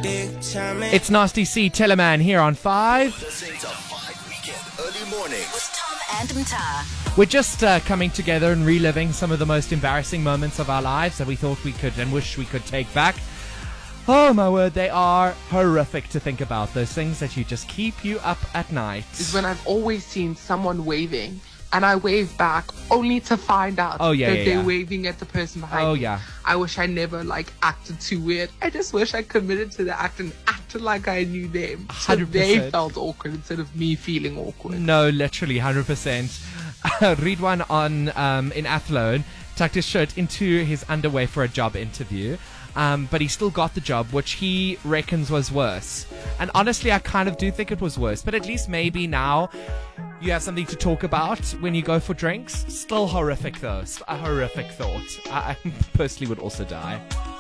It's Nasty C, Teleman here on 5. Listening to 5 Weekend Early Mornings. With Tom and Mta. We're just coming together and reliving some of the most embarrassing moments of our lives that we thought we could and wish we could take back. Oh my word, they are horrific to think about. Those things that you just keep you up at night. Is when I've always seen someone waving and I wave back only to find out that they're waving at the person behind me. I wish I never acted too weird. I just wish I committed to the act and acted like I knew them. So 100%. they felt awkward instead of me feeling awkward. No, literally 100%. Read one on in Athlone, tucked his shirt into his underwear for a job interview. But he still got the job, which he reckons was worse. And honestly, I kind of do think it was worse. But at least maybe now you have something to talk about when you go for drinks. Still horrific, though. A horrific thought. I personally would also die.